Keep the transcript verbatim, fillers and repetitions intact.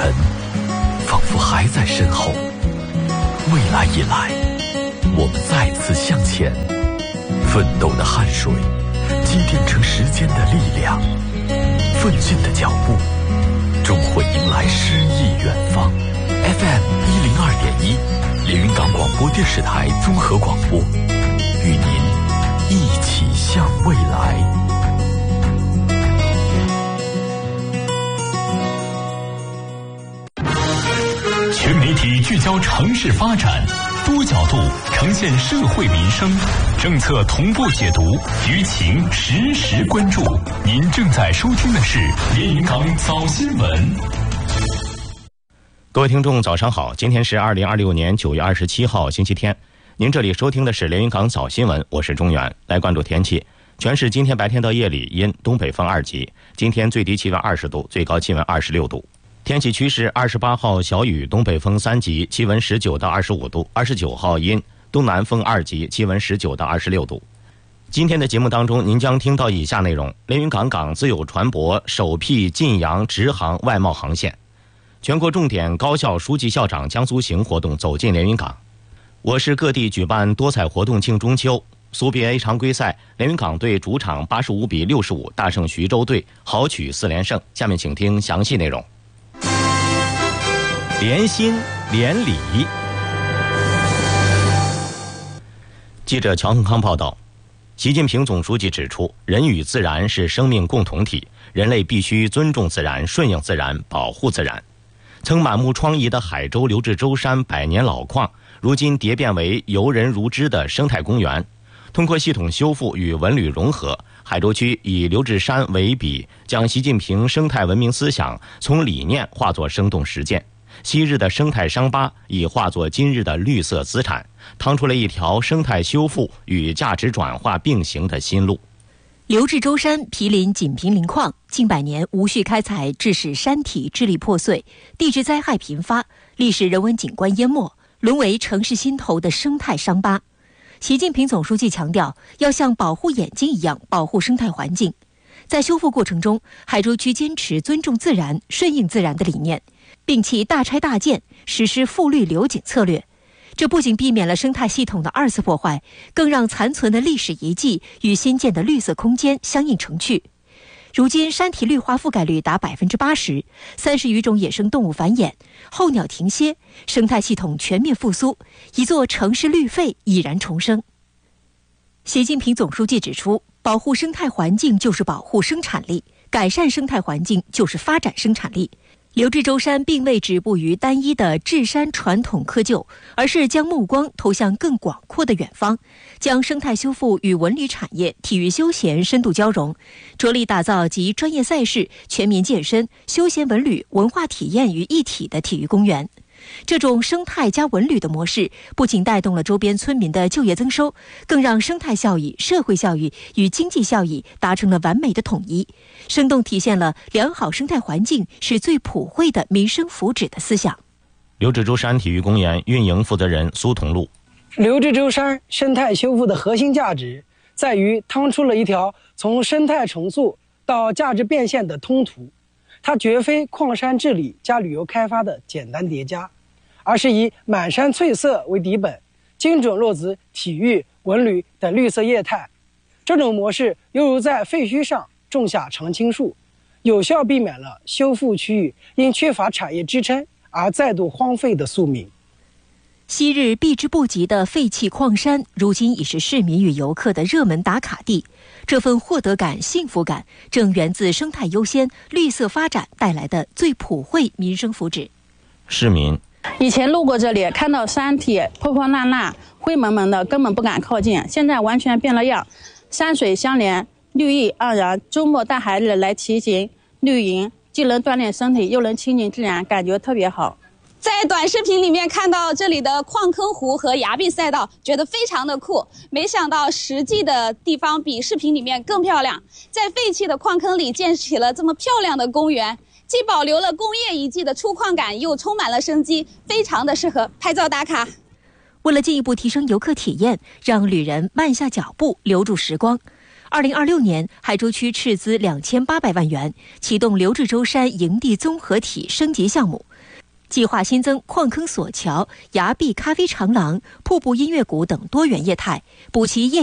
尘仿佛还在身后，未来已来，我们再次向前，奋斗的汗水积淀成时间的力量，奋进的脚步终会迎来诗意远方。 F M 一零二点一，连云港广播电视台综合广播，与您一起向未来。全媒体聚焦城市发展，多角度呈现社会民生，政策同步解读，舆情实时关注。您正在收听的是连云港早新闻。 各位听众早上好，今天是二零二六年九月二十七号星期天，您这里收听的是连云港早新闻，我是钟原。来关注天气，全市今天白天到夜里阴，东北风二级，今天最低气温二十度，最高气温二十六度。天气趋势，二十八号小雨，东北风三级，气温十九到二十五度；二十九号阴，东南风二级，气温十九到二十六度。今天的节目当中，您将听到以下内容：连云港港自有船舶首辟晋阳直航外贸航线；全国重点高校书记校长江苏行活动走进连云港；我市各地举办多彩活动庆中秋；苏 B A 常规赛，连云港队主场八十五比六十五大胜徐州队，豪取四连胜。下面请听详细内容。连心连理。记者乔恒康报道，习近平总书记指出，人与自然是生命共同体，人类必须尊重自然，顺应自然，保护自然。曾满目疮痍的海州刘志洲山百年老矿，如今蝶变为游人如织的生态公园。通过系统修复与文旅融合，海州区以刘志山为笔，将习近平生态文明思想从理念化作生动实践。昔日的生态伤疤已化作今日的绿色资产，趟出了一条生态修复与价值转化并行的新路。 刘志洲山毗邻锦屏林矿，近百年无序开采，致使山体支离破碎，地质灾害频发，历史人文景观淹没，沦为城市心头的生态伤疤。习近平总书记强调，要像保护眼睛一样保护生态环境。在修复过程中，海州区坚持尊重自然、顺应自然的理念，摒弃大拆大建，实施复绿留景策略。这不仅避免了生态系统的二次破坏，更让残存的历史遗迹与新建的绿色空间相映成趣。如今山体绿化覆盖率达百分之八十，三十余种野生动物繁衍，候鸟停歇，生态系统全面复苏，一座城市绿肺已然重生。习近平总书记指出，保护生态环境就是保护生产力，改善生态环境就是发展生产力。刘志洲山并未止步于单一的治山传统窠臼，而是将目光投向更广阔的远方，将生态修复与文旅产业、体育休闲深度交融，着力打造集专业赛事、全民健身、休闲文旅、文化体验于一体的体育公园。这种生态加文旅的模式，不仅带动了周边村民的就业增收，更让生态效益、社会效益与经济效益达成了完美的统一，生动体现了良好生态环境是最普惠的民生福祉的思想。 刘志洲山体育公园运营负责人苏同路， 刘志洲山生态修复的核心价值在于趟出了一条从生态重塑到价值变现的通途，它绝非矿山治理加旅游开发的简单叠加，而是以满山翠色为底本，精准落实体育、文旅等绿色业态。这种模式犹如在废墟上种下常青树，有效避免了修复区域因缺乏产业支撑而再度荒废的宿命。 昔日避之不及的废弃矿山，如今已是市民与游客的热门打卡地。这份获得感、幸福感，正源自生态优先、绿色发展带来的最普惠民生福祉。 市民以前路过这里，看到山体破破烂烂、灰蒙蒙的，根本不敢靠近。现在完全变了样，山水相连，绿意盎然。周末带孩子来骑行、绿营，既能锻炼身体，又能亲近自然，感觉特别好。 在短视频里面看到这里的矿坑湖和崖壁赛道，觉得非常的酷。没想到实际的地方比视频里面更漂亮。在废弃的矿坑里建起了这么漂亮的公园，既保留了工业遗迹的粗犷感，又充满了生机，非常的适合拍照打卡。 为了进一步提升游客体验，让旅人慢下脚步，留住时光， 二零二六年，海州区斥资两千八百万元启动刘志洲山营地综合体升级项目，计划新增矿坑索桥、崖壁咖啡长廊、瀑布音乐谷等多元业态，补齐业